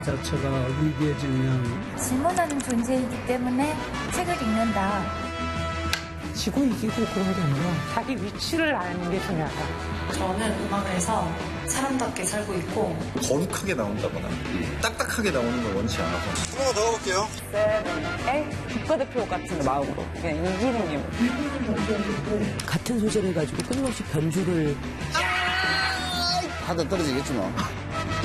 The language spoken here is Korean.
자체가 위기에 직면. 질문하는 존재이기 때문에 책을 읽는다. 지고 이기고 그런 게 아니라 자기 위치를 아는 게 중요하다. 저는 음악을 해서 사람답게 살고 있고 거룩하게 나온다거나 딱딱하게 나오는 걸 원치 않아서. 한 번만 더 가볼게요. 의 국가대표 같은 마음으로 그냥 이기는 게 같은 소재를 가지고 끊임없이 변주를 하다 떨어지겠지 뭐.